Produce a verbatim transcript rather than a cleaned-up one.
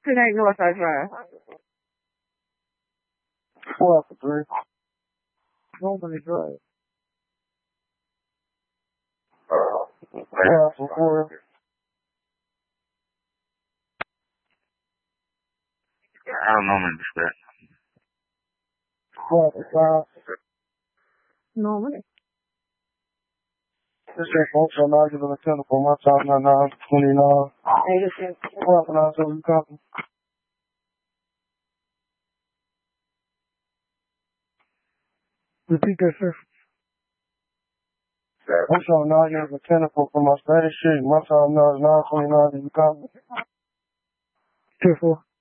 It ain't Northside Drive. Four after three. Nobody drive. Four after four. I don't know, man. That. Four after five. Normally. This is folks are not giving a technical. My time now nine twenty-nine. Four after nine, so we copy. Repeat that, sir. I'm showing nine years of technical for my status sheet. My time now is nine twenty-nine. You copy? Two four.